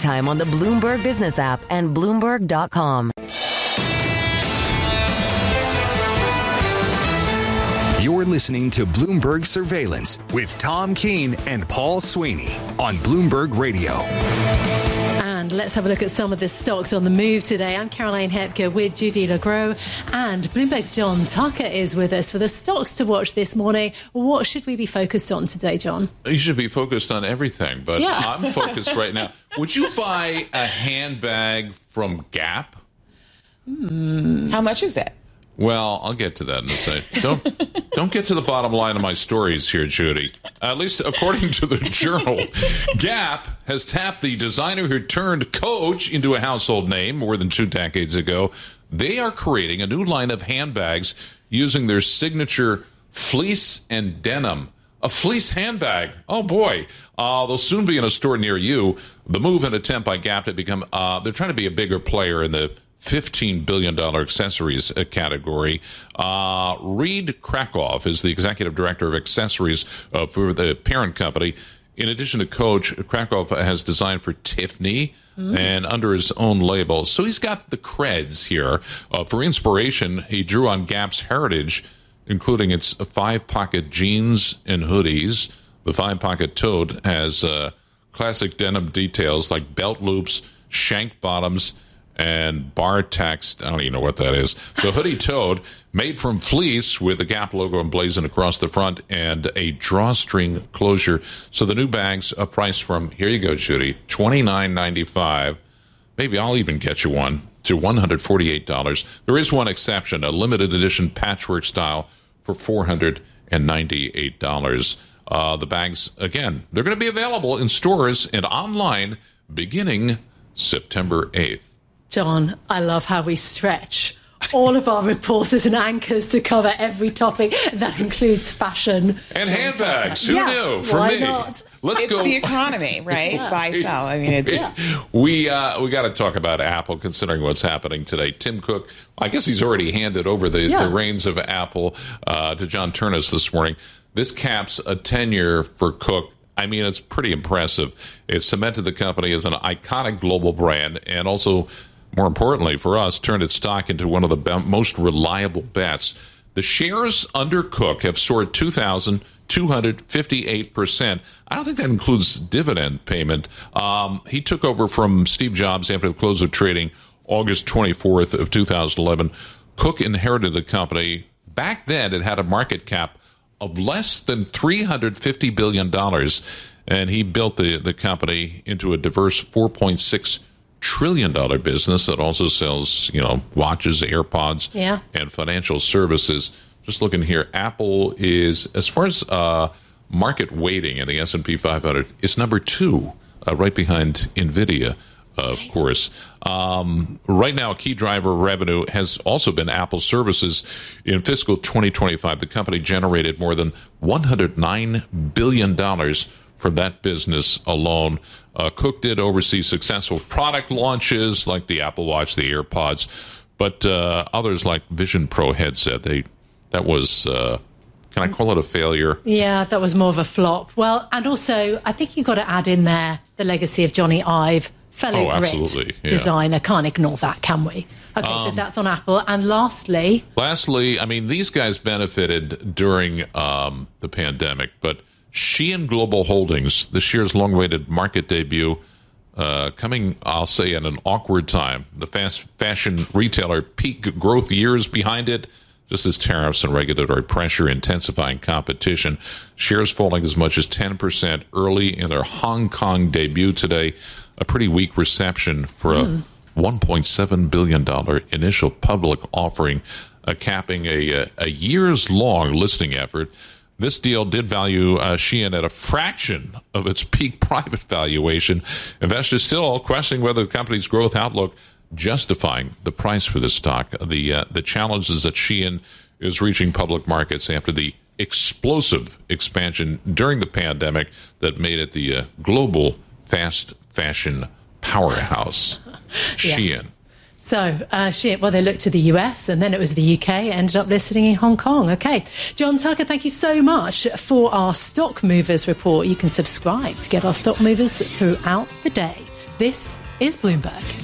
anytime on the Bloomberg Business app and Bloomberg.com. You're listening to Bloomberg Surveillance with Tom Keene and Paul Sweeney on Bloomberg Radio. And let's have a look at some of the stocks on the move today. I'm Caroline Hepker with Judy LaGros, and Bloomberg's John Tucker is with us for the stocks to watch this morning. What should we be focused on today, John? You should be focused on everything, but yeah. I'm focused right now. Would you buy a handbag from Gap? How much is it? Well, I'll get to that in a second. Don't get to the bottom line of my stories here, Judy. At least according to the Journal, Gap has tapped the designer who turned Coach into a household name more than 2 decades ago. They are creating a new line of handbags using their signature fleece and denim. A fleece handbag. Oh, boy. They'll soon be in a store near you. The move and attempt by Gap to become, they're trying to be a bigger player in the $15 billion accessories category. Reed Krakoff is the executive director of accessories for the parent company. In addition to Coach, Krakoff has designed for Tiffany and under his own label. So he's got the creds here. For inspiration, he drew on Gap's heritage, including its 5-pocket jeans and hoodies. The 5-pocket tote has classic denim details like belt loops, shank bottoms, and bar text. I don't even know what that is. The hoodie tote, made from fleece with the Gap logo emblazoned across the front and a drawstring closure. So the new bags are priced from, here you go, Judy, $29.95. Maybe I'll even get you one, to $148. There is one exception, a limited edition patchwork style for $498. The bags, again, they're going to be available in stores and online beginning September 8th. John, I love how we stretch all of our reporters and anchors to cover every topic that includes fashion. And handbags. Who knew? For why me. Not? It's the economy, right? Buy, sell. I mean, it's... We got to talk about Apple, considering what's happening today. Tim Cook, I guess he's already handed over the reins of Apple to John Ternus this morning. This caps a tenure for Cook. I mean, it's pretty impressive. It cemented the company as an iconic global brand and also, more importantly for us, turned its stock into one of the most reliable bets. The shares under Cook have soared 2,258%. I don't think that includes dividend payment. He took over from Steve Jobs after the close of trading August 24th of 2011. Cook inherited the company. Back then, it had a market cap of less than $350 billion, and he built the company into a diverse $4.6 trillion business that also sells, watches, AirPods, and financial services. Just looking here, Apple is, as far as market weighting in the S&P 500, is number 2, right behind NVIDIA, of course. Right now, a key driver of revenue has also been Apple services. In fiscal 2025, the company generated more than $109 billion from that business alone. Cook did oversee successful product launches like the Apple Watch, the AirPods, but others like Vision Pro headset, that was... can I call it a failure? Yeah, that was more of a flop. Well, and also, I think you've got to add in there the legacy of Johnny Ive, fellow Brit designer. Can't ignore that, can we? Okay, so that's on Apple. And lastly, I mean, these guys benefited during the pandemic, but Shein Global Holdings, this year's long-awaited market debut, coming, I'll say, at an awkward time. The fast fashion retailer peak growth years behind it, just as tariffs and regulatory pressure intensifying competition. Shares falling as much as 10% early in their Hong Kong debut today. A pretty weak reception for a $1.7 billion initial public offering, capping a years-long listing effort. This deal did value Shein at a fraction of its peak private valuation. Investors still questioning whether the company's growth outlook justifying the price for the stock. The challenge is that Shein is reaching public markets after the explosive expansion during the pandemic that made it the global fast fashion powerhouse. Shein. So, Shein, they looked to the US and then it was the UK, ended up listing in Hong Kong. Okay. John Tucker, thank you so much for our Stock Movers report. You can subscribe to get our Stock Movers throughout the day. This is Bloomberg.